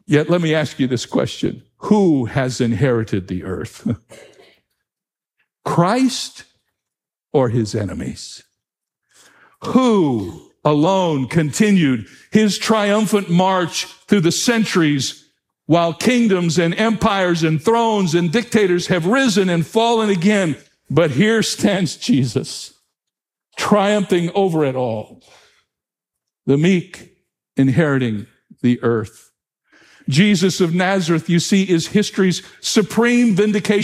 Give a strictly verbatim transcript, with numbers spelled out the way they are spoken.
Yet let me ask you this question. Who has inherited the earth? Christ or his enemies? Who alone continued his triumphant march through the centuries while kingdoms and empires and thrones and dictators have risen and fallen again? But here stands Jesus, triumphing over it all. The meek inheriting the earth. Jesus of Nazareth, you see, is history's supreme vindication